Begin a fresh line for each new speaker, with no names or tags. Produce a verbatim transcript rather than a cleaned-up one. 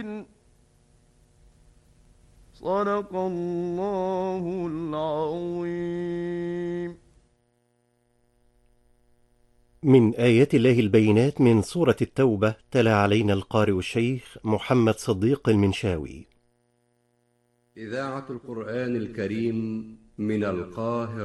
صدق الله العظيم.
من آيات الله البينات من سورة التوبة، تلا علينا القارئ الشيخ محمد صديق المنشاوي.
إذاعة القرآن الكريم من القاهرة.